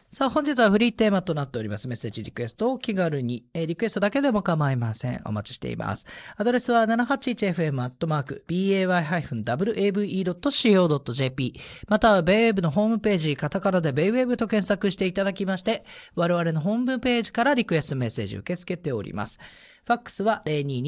さあ、本日はフリーテーマとなっております。メッセージリクエストを気軽に、リクエストだけでも構いません。お待ちしています。アドレスは 781fm.bay-wave.co.jp または BayWave のホームページ、カタカナで BayWave と検索していただきまして、我々のホームページからリクエストメッセージを受け付けております。ファックスは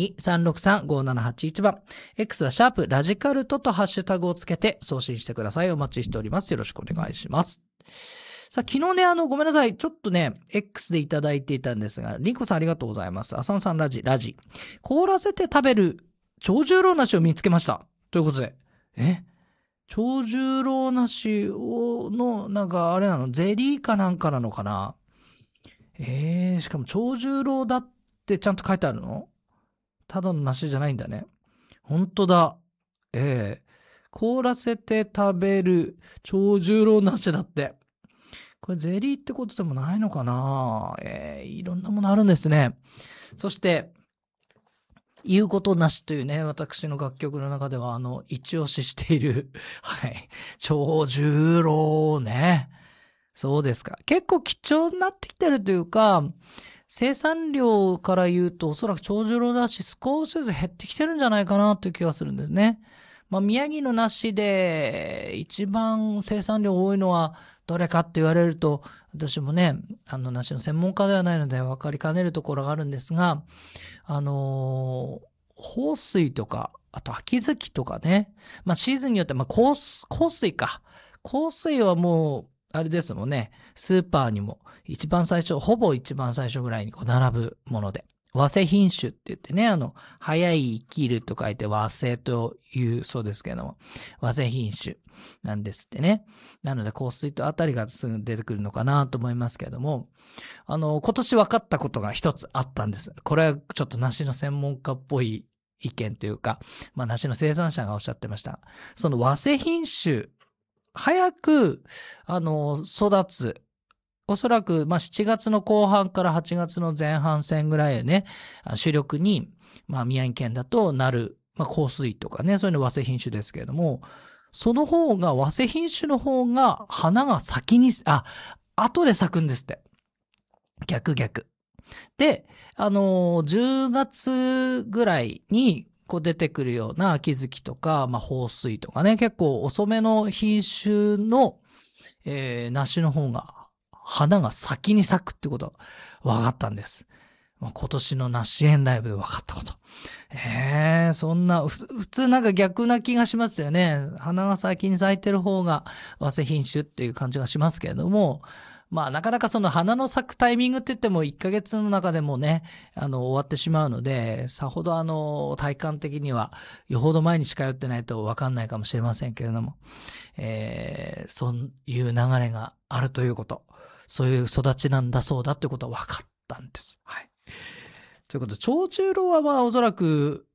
022-363-5781 番。X はシャープラジカルトとハッシュタグをつけて送信してください。お待ちしております。よろしくお願いします。さあ、昨日ね、ごめんなさい。ちょっとね、X でいただいていたんですが、リンコさんありがとうございます。浅野さんラジ。凍らせて食べる長十郎梨を見つけました。ということで。長十郎梨の、なんかあれなの、ゼリーかなんかなのかな。しかも長十郎だってちゃんと書いてあるの？ただの梨じゃないんだね。ほんとだ。凍らせて食べる長十郎梨だって。これゼリーってことでもないのかな？いろんなものあるんですね。そして、言うことなしというね、私の楽曲の中では、一押ししている、はい、長十郎ね。そうですか。結構貴重になってきてるというか、生産量から言うと、おそらく長十郎だし、少しずつ減ってきてるんじゃないかなという気がするんですね。宮城の梨で一番生産量多いのはどれかって言われると、私もね、梨の専門家ではないので分かりかねるところがあるんですが、豊水とか、あと秋月とかね、シーズンによって、香水か。香水はもう、あれですもんね、スーパーにもほぼ一番最初ぐらいに並ぶもので。和製品種って言ってね、早い生きると書いて和製というそうですけれども、和製品種なんですってね。なので、香水とあたりがすぐ出てくるのかなと思いますけれども、今年分かったことが一つあったんです。これはちょっと梨の専門家っぽい意見というか、梨の生産者がおっしゃってました。その和製品種、早く、育つ。おそらく、7月の後半から8月の前半戦ぐらいね、主力に、宮城県だとなる、香水とかね、そういうの和製品種ですけれども、その方が、和製品種の方が、花が後で咲くんですって。逆。で、10月ぐらいに、出てくるような秋月とか、豊水とかね、結構遅めの品種の、梨の方が、花が先に咲くってことが分かったんです。今年の梨園ライブで分かったこと。そんな、普通なんか逆な気がしますよね。花が先に咲いてる方が和製品種っていう感じがしますけれども、なかなかその花の咲くタイミングって言っても1ヶ月の中でもね、終わってしまうので、さほど体感的にはよほど毎日通ってないと分かんないかもしれませんけれども、そういう流れがあるということ。そういう育ちなんだそうだってことは分かったんです。はい。ということで、長十郎はおそらく